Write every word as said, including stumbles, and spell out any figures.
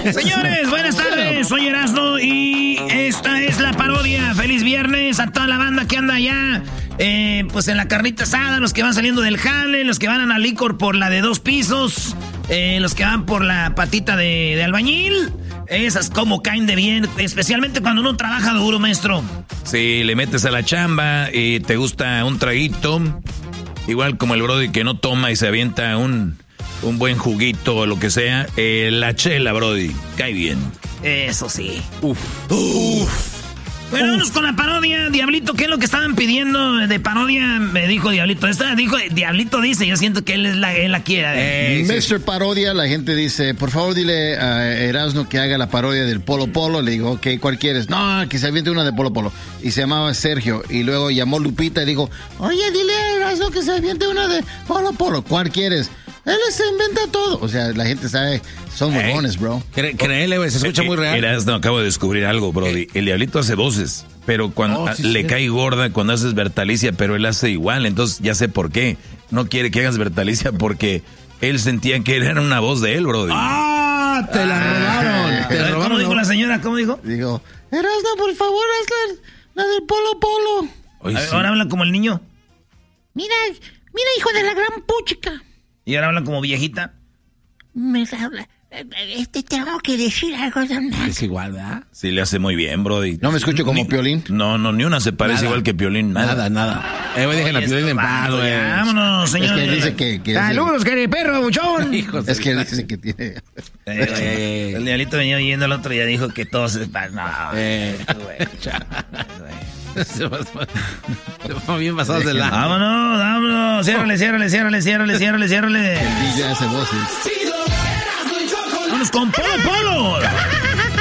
Señores, buenas tardes, soy Erasmo y esta es la parodia. Feliz viernes a toda la banda que anda allá, eh, pues en la carnita asada, los que van saliendo del jale, los que van a la licor por la de dos pisos, eh, los que van por la patita de, de albañil. Esas como caen de bien, especialmente cuando uno trabaja duro, maestro. Sí, le metes a la chamba y te gusta un traguito, igual como el brody que no toma y se avienta un... un buen juguito o lo que sea, eh, la chela, brody, cae bien. Eso sí. Uf. Uf. Bueno, vamos con la parodia. Diablito, ¿qué es lo que estaban pidiendo de parodia? Me dijo Diablito. Esta dijo, Diablito dice, yo siento que él es la, él la quiere. Eh, mister Sí. Parodia, la gente dice, por favor dile a Erasmo que haga la parodia del Polo Polo. Le digo, ok, ¿cuál quieres? No, que se aviente una de Polo Polo. Y se llamaba Sergio. Y luego llamó Lupita y dijo, oye, dile a Erasmo que se aviente una de Polo Polo. ¿Cuál quieres? Él se inventa todo. O sea, la gente sabe, son huevones, bro. Cre créele, güey, se escucha eh, muy real. Erasmo, acabo de descubrir algo, brody. El Diablito hace voces, pero cuando oh, sí, le sí. cae gorda cuando haces Bertalicia, pero él hace igual. Entonces ya sé por qué. No quiere que hagas Bertalicia porque él sentía que era una voz de él, brody. ¡Ah! Te la robaron. Ah, te ¿Cómo robaron, dijo ¿no? la señora? ¿Cómo dijo? Digo, Erasmo, por favor, haz la, la del Polo Polo. Oye, ver, sí. ahora habla como el niño. Mira, mira, hijo de la gran puchica. Y ahora habla como viejita. Me habla. Este, tengo que decir algo de una... Es igual, ¿verdad? Sí, le hace muy bien, brody. ¿No me escucho como ni, Piolín? No, no, ni una se parece Nada. igual que Piolín. Nada, Nada, nada. Eh, güey, dejen a Piolín en paz, güey. Vámonos, señor. Es que dice que... que ¡Saludos, perro, buchón! es, es que dice que tiene... Eh, eh, el Diablito venía oyendo al otro y ya dijo que todos... No, eh. Se fue bien pasados de la... Vámonos, vámonos. Ciérrale, ciérrale, ciérrale, ciérrale, ciérrale, ciérrale. El D J hace voces. Vámonos con Polo Polo.